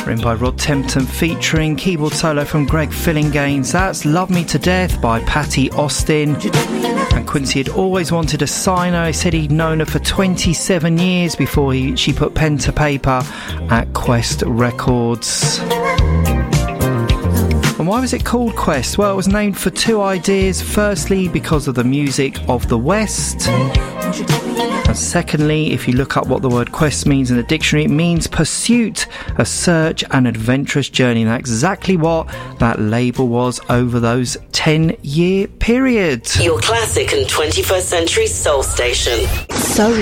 Written by Rod Tempton, featuring keyboard solo from Greg Fillinganes. That's Love Me to Death by Patti Austin. And Quincy had always wanted to sign her. He said he'd known her for 27 years before she put pen to paper at Quest Records. And why was it called Quest? Well, it was named for two ideas. Firstly, because of the music of the West. And secondly, if you look up what the word quest means in the dictionary, it means pursuit, a search, an adventurous journey. And that's exactly what that label was over those 10-year period. Your classic and 21st century soul station. So